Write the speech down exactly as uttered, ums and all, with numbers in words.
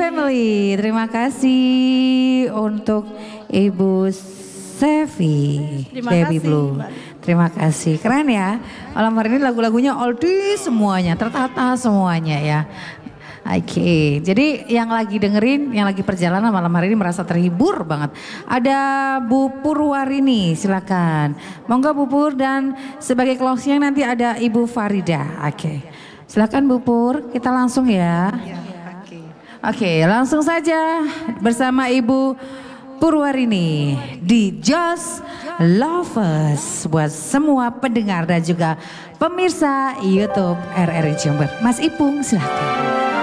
Family, terima kasih untuk Ibu Sevi, Baby Blue. Terima kasih, keren ya. Malam hari ini lagu-lagunya oldies semuanya, tertata semuanya ya. Oke, okay. Jadi yang lagi dengerin, yang lagi perjalanan malam hari ini merasa terhibur banget. Ada Bu Purwarini, silakan. Monggo Bu Pur, dan sebagai closing nanti ada Ibu Farida. Oke, okay. Silakan Bu Pur, kita langsung ya. Oke, okay, langsung saja bersama Ibu Purwarini di Just Lovers buat semua pendengar dan juga pemirsa YouTube R R I Jember. Mas Ipung, silakan.